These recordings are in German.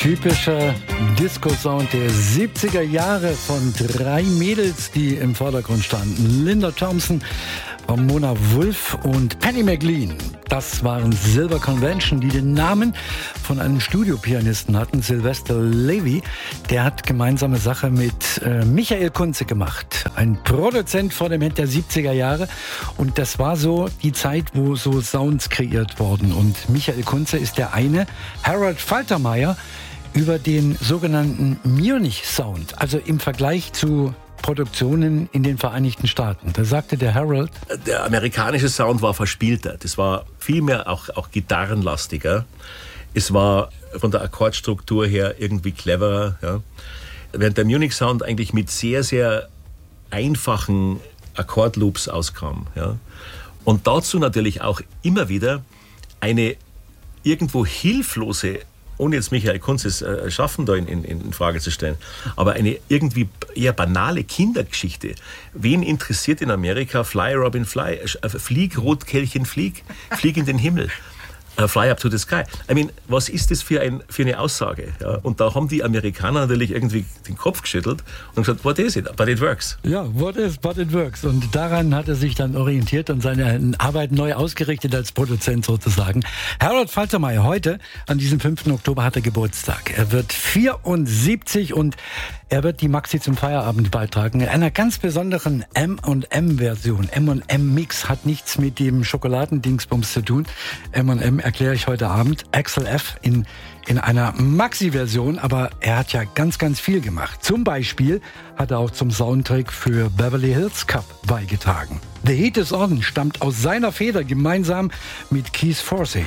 Typischer Disco-Sound der 70er Jahre von 3 Mädels, die im Vordergrund standen. Linda Thompson, Ramona Wolf und Penny McLean. Das waren Silver Convention, die den Namen von einem Studiopianisten hatten, Sylvester Levy. Der hat gemeinsame Sache mit Michael Kunze gemacht. Ein Produzent vor dem Hit der 70er Jahre. Und das war so die Zeit, wo so Sounds kreiert wurden. Und Michael Kunze ist der eine. Harold Faltermeyer über den sogenannten Munich-Sound. Also im Vergleich zu Produktionen in den Vereinigten Staaten. Da sagte der Harold: Der amerikanische Sound war verspielter. Das war viel mehr auch gitarrenlastiger. Es war von der Akkordstruktur her irgendwie cleverer. Ja. Während der Munich-Sound eigentlich mit sehr, sehr einfachen Akkordloops auskam. Ja. Und dazu natürlich auch immer wieder eine irgendwo hilflose, ohne jetzt Michael Kunzes Schaffen da in Frage zu stellen, aber eine irgendwie eher banale Kindergeschichte. Wen interessiert in Amerika Fly, Robin, Fly? Flieg, Rotkehlchen, flieg in den Himmel. Fly up to the sky. I mean, was ist das für eine Aussage? Ja, und da haben die Amerikaner natürlich irgendwie den Kopf geschüttelt und gesagt, what is it? But it works. Ja, what is, but it works. Und daran hat er sich dann orientiert und seine Arbeit neu ausgerichtet als Produzent sozusagen. Harold Faltermeyer, heute, an diesem 5. Oktober, hat er Geburtstag. Er wird 74 und er wird die Maxi zum Feierabend beitragen in einer ganz besonderen M&M-Version. M&M-Mix hat nichts mit dem Schokoladendingsbums zu tun. M&M erkläre ich heute Abend. Axel F. in einer Maxi-Version, aber er hat ja ganz, ganz viel gemacht. Zum Beispiel hat er auch zum Soundtrack für Beverly Hills Cop beigetragen. The Heat is On stammt aus seiner Feder gemeinsam mit Keith Forsey.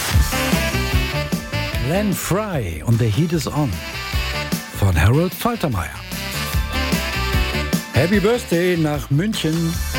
Glenn Frey und The Heat is On von Harold Faltermeyer. Happy Birthday nach München.